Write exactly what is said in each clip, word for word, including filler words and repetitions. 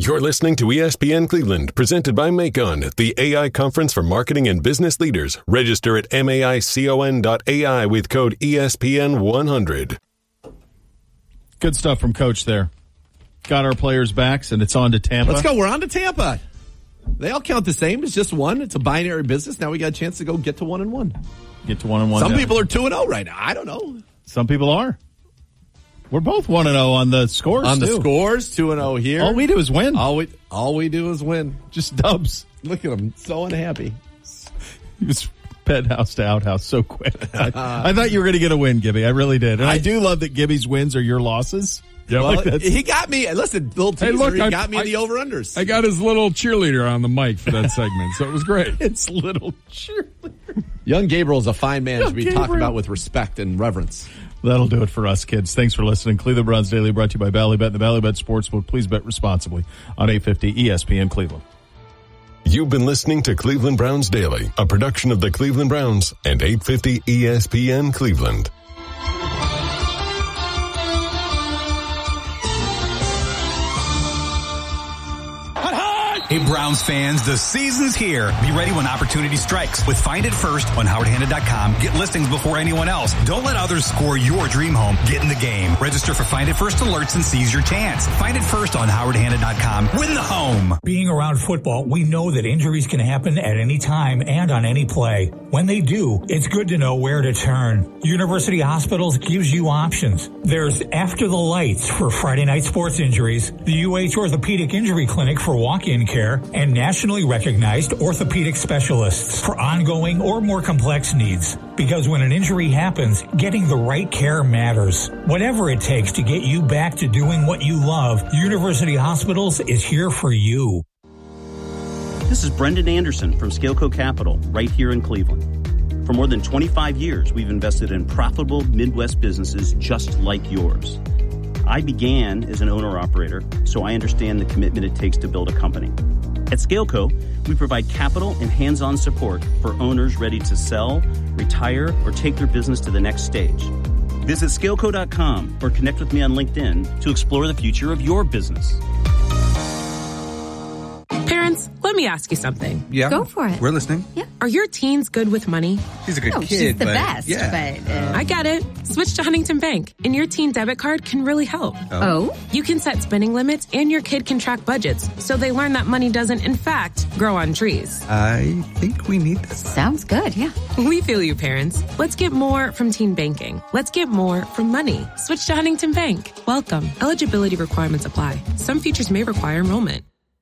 You're listening to E S P N Cleveland, presented by Macon, the A I conference for marketing and business leaders. Register at maicon dot A I with code E S P N one hundred. Good stuff from Coach there. Got our players' backs, and it's on to Tampa. Let's go. We're on to Tampa. They all count the same. It's just one. It's a binary business. Now we got a chance to go get to one and one. Get to one and one. Some down. people are two and zero right now. I don't know. Some people are. We're both one and zero on the scores. On the too. scores, two and zero here. All we do is win. All we all we do is win. Just dubs. Look at him, so unhappy. He was penthouse to outhouse so quick. I, I thought you were going to get a win, Gibby. I really did, and I, I do love that Gibby's wins are your losses. Yeah, well, like he got me. Listen, little teaser. Hey, look, he I, got me I, in the over-unders. I got his little cheerleader on the mic for that segment, so it was great. It's little cheerleader. Young Gabriel's a fine man Young to be Gabriel. talked about with respect and reverence. That'll do it for us, kids. Thanks for listening. Cleveland Browns Daily brought to you by Ballybet and the Ballybet Sportsbook. Please bet responsibly on eight fifty E S P N Cleveland. You've been listening to Cleveland Browns Daily, a production of the Cleveland Browns and eight fifty E S P N Cleveland. Hey, Browns fans, the season's here. Be ready when opportunity strikes. With Find It First on Howard Hanna dot com, get listings before anyone else. Don't let others score your dream home. Get in the game. Register for Find It First alerts and seize your chance. Find It First on Howard Hanna dot com. Win the home. Being around football, we know that injuries can happen at any time and on any play. When they do, it's good to know where to turn. University Hospitals gives you options. There's After the Lights for Friday night sports injuries, the U H Orthopedic Injury Clinic for walk-in care, and nationally recognized orthopedic specialists for ongoing or more complex needs. Because when an injury happens, getting the right care matters. Whatever it takes to get you back to doing what you love, University Hospitals is here for you. This is Brendan Anderson from Scaleco Capital, right here in Cleveland. For more than twenty-five years, we've invested in profitable Midwest businesses just like yours. I began as an owner-operator, so I understand the commitment it takes to build a company. At Scaleco, we provide capital and hands-on support for owners ready to sell, retire, or take their business to the next stage. Visit scaleco dot com or connect with me on LinkedIn to explore the future of your business. Parents, let me ask you something. Yeah. Go for it. We're listening. Yeah. Are your teens good with money? She's a good no, kid. She's the but, best. Yeah. But, uh... I get it. Switch to Huntington Bank, and your teen debit card can really help. Oh? oh? You can set spending limits, and your kid can track budgets, so they learn that money doesn't, in fact, grow on trees. I think we need this. Sounds good, yeah. We feel you, parents. Let's get more from teen banking. Let's get more from money. Switch to Huntington Bank. Welcome. Eligibility requirements apply. Some features may require enrollment.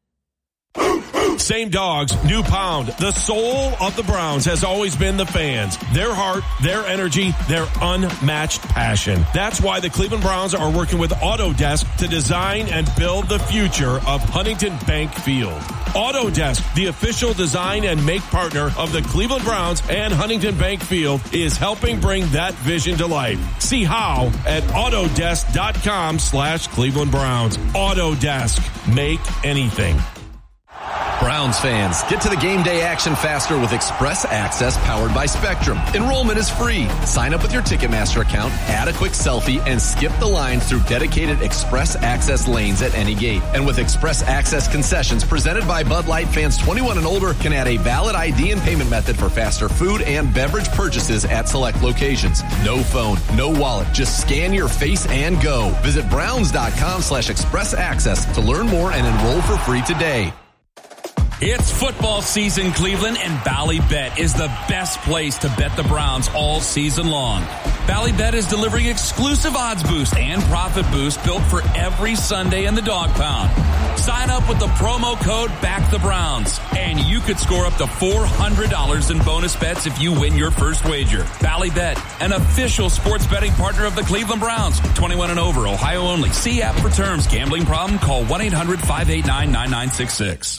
Same dogs, new pound. The soul of the Browns has always been the fans. Their heart, their energy, their unmatched passion. That's why the Cleveland Browns are working with Autodesk to design and build the future of Huntington Bank Field. Autodesk, the official design and make partner of the Cleveland Browns and Huntington Bank Field, is helping bring that vision to life. See how at autodesk.com slash Cleveland Browns. Autodesk. Make anything. Browns fans, get to the game day action faster with Express Access powered by Spectrum. Enrollment is free. Sign up with your Ticketmaster account, add a quick selfie, and skip the line through dedicated Express Access lanes at any gate. And with Express Access concessions presented by Bud Light, fans twenty-one and older can add a valid I D and payment method for faster food and beverage purchases at select locations. No phone, no wallet, just scan your face and go. Visit browns.com slash express access to learn more and enroll for free today. It's football season, Cleveland, and Ballybet is the best place to bet the Browns all season long. Ballybet is delivering exclusive odds boost and profit boost built for every Sunday in the dog pound. Sign up with the promo code BACKTHEBROWNS, and you could score up to four hundred dollars in bonus bets if you win your first wager. Ballybet, an official sports betting partner of the Cleveland Browns. twenty-one and over, Ohio only. See app for terms. Gambling problem? Call one eight hundred five eight nine nine nine six six.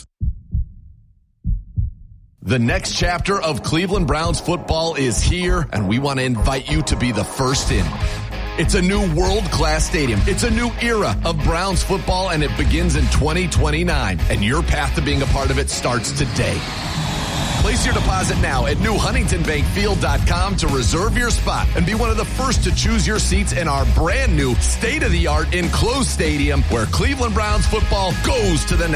The next chapter of Cleveland Browns football is here, and we want to invite you to be the first in. It's a new world-class stadium. It's a new era of Browns football, and it begins in twenty twenty-nine. And your path to being a part of it starts today. Place your deposit now at new huntington bank field dot com to reserve your spot and be one of the first to choose your seats in our brand new state-of-the-art enclosed stadium where Cleveland Browns football goes to the next